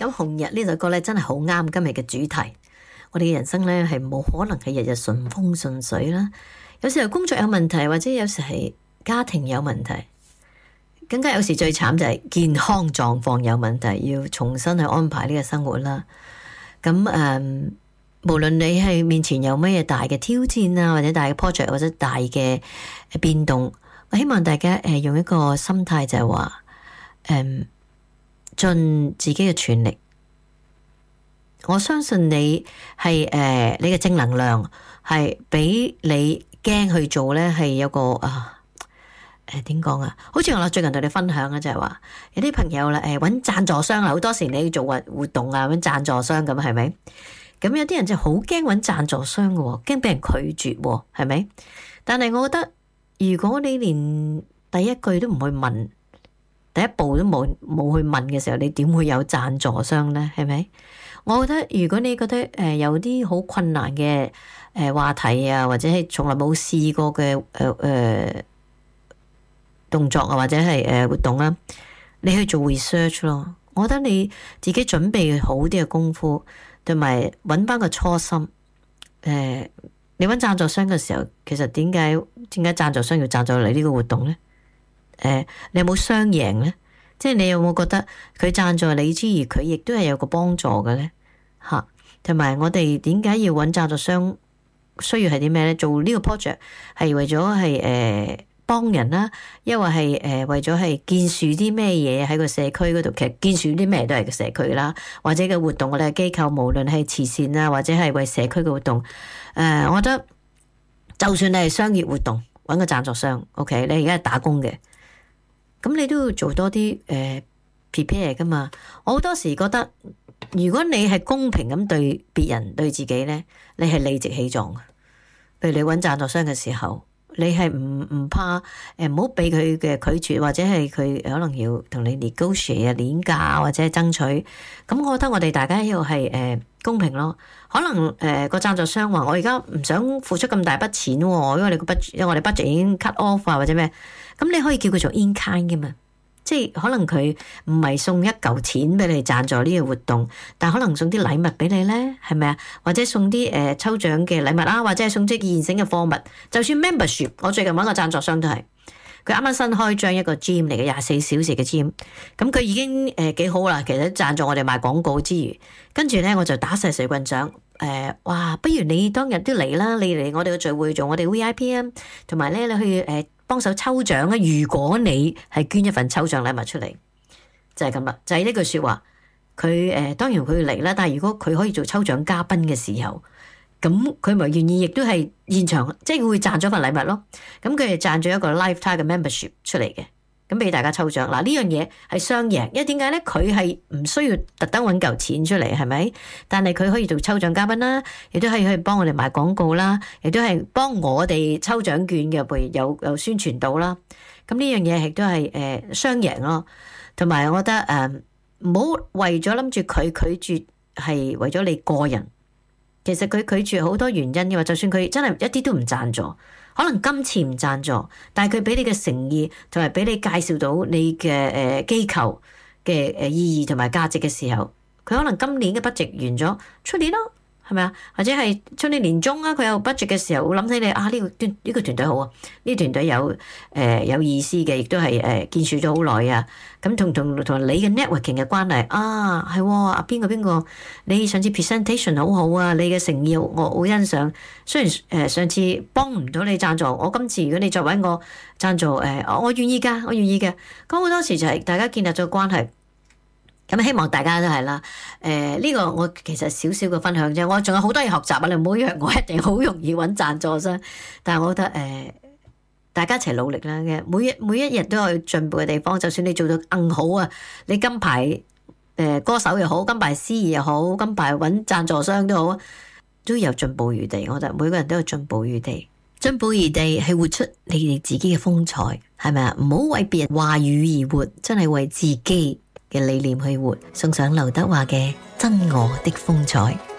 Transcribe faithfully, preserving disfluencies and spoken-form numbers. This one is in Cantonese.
咁紅日呢首歌咧真係好啱今日嘅主題。我哋嘅人生咧係冇可能係日日順風順水啦，有時候工作有問題，或者有時係家庭有問題，更加有時最慘就係健康狀況有問題，要重新去安排呢個生活啦。咁誒、嗯，無論你係面前有乜嘢大嘅挑戰啊，或者大嘅 project 或者大嘅變動，我希望大家誒用一個心態就係話，誒、嗯，盡自己嘅全力。我相信你係誒、呃，你嘅正能量係比你驚去做咧，係有個啊誒點講啊？好似我最近同你分享嘅就係話，有啲朋友啦誒揾贊助商啦，好多時你要做活活動啊揾贊助商咁係咪？咁有啲人就好驚揾贊助商嘅，驚俾人拒絕係咪？但係我覺得，如果你連第一句都唔去問，第一步都冇冇去問嘅時候，你點會有贊助商咧？係咪？我覺得如果你覺得誒、呃、有啲好困難嘅誒、呃、話題啊，或者係從來冇試過嘅誒誒動作啊，或者係誒、呃、活動啦，你去做 research 咯。我覺得你自己準備好啲嘅功夫，同埋揾翻個初心。誒、呃，你揾贊助商嘅時候，其實點解點解贊助商要贊助你呢個活動咧？誒、呃，你有冇雙贏咧？即係你有冇覺得佢贊助你之餘，佢亦都係有個幫助嘅咧？吓，同埋我哋點解要揾贊助商？需要係啲咩咧？做呢個 project 係為咗係誒幫人啦，抑或係誒為咗係建樹啲咩嘢喺個社區嗰度？其實建樹啲咩都係個社區啦，或者嘅活動我哋嘅機構，無論係慈善啊，或者係為社區嘅活動，誒、呃，我覺得就算你係商業活動，揾個贊助商 ，OK， 你而家係打工嘅。咁你都要做多啲誒 prepare 噶嘛？我好多時覺得，如果你係公平咁對別人對自己咧，你係理直氣壯嘅。譬如你揾贊助商嘅時候，你係唔唔怕誒，唔好俾佢嘅拒絕，或者係佢可能要同你 negotiate 啊、鏈價或者係爭取。咁我覺得我哋大家要係誒公平咯。可能誒個贊助商話我而家唔想付出咁大筆錢喎，因為你個 budget，因為我哋 budget 已經 cut off 啊或者咩。咁你可以叫佢做 in kind 嘅嘛，即係可能佢唔係送一嚿錢俾你贊助呢個活動，但可能送啲禮物俾你咧，係咪啊？或者送啲誒、呃、抽獎嘅禮物啦，或者係送啲現成嘅貨物。就算 membership， 我最近揾個贊助商都係，佢啱啱新開張一個 gym 嚟嘅廿四小時嘅 gym， 咁佢已經誒幾、呃、好啦。其實贊助我哋賣廣告之餘，跟住咧我就打晒水棍獎，誒、呃，哇！不如你當日都嚟啦，你嚟我哋嘅聚會做我哋 V I P 啊，同埋咧你去誒。呃幫手抽獎啊！如果你係捐一份抽獎禮物出嚟，就係咁啦，就係、是、呢句說話。佢誒、呃，當然佢嚟啦，但係如果佢可以做抽獎嘉賓嘅時候，咁佢咪願意，亦都係現場，即係會賺咗份禮物咯。咁佢係賺咗一個 lifetime 嘅 membership 出嚟嘅，咁俾大家抽獎。嗱，呢樣嘢係雙贏，因為點解咧？佢係唔需要特登搵嚿錢出嚟，係咪？但係佢可以做抽獎嘉賓啦，亦都可以去幫我哋賣廣告啦，亦都係幫我哋抽獎券嘅，譬如有有宣傳到啦。咁呢樣嘢亦都係誒雙贏咯。同埋我覺得誒唔好為咗諗住佢拒絕係為咗你個人，其實佢拒絕好多原因嘅話，就算佢真係一啲都唔贊助。可能金錢唔贊助，但係佢俾你嘅誠意同埋俾你介紹到你嘅誒機構嘅誒意義同埋價值嘅時候，佢可能今年嘅 budget 完咗，出年咯，係咪啊？或者係出年年中啊，佢有 budget 嘅時候，會諗起你啊呢、這個呢、這個團隊好啊，呢、這個團隊有誒、呃、有意思嘅，亦都係誒建設咗好耐啊。咁同同同你嘅 networking 嘅關係啊，係啊邊個邊個，你上次 presentation 好好啊，你嘅誠意我好欣賞。雖然誒、呃、上次幫唔到你贊助，我今次如果你再搵我贊助誒、呃，我願意噶，我願意嘅。咁好多時就係大家建立咗關係，咁希望大家都係啦。誒、呃、呢、這個我其實少少嘅分享啫，我仲有好多嘢學習啊！你唔好以為我一定好容易搵贊助商，但係我覺得誒。呃大家一齊努力啦嘅，每一每一日都有進步嘅地方。就算你做到更好啊，你金牌誒、呃、歌手又好，金牌司儀又好，金牌揾贊助商都好，都有進步餘地。我覺得每個人都有進步餘地，進步餘地係活出你哋自己嘅風采，係咪啊？唔好為別人話語而活，真係為自己嘅理念去活。送上劉德華嘅《真我的風采》。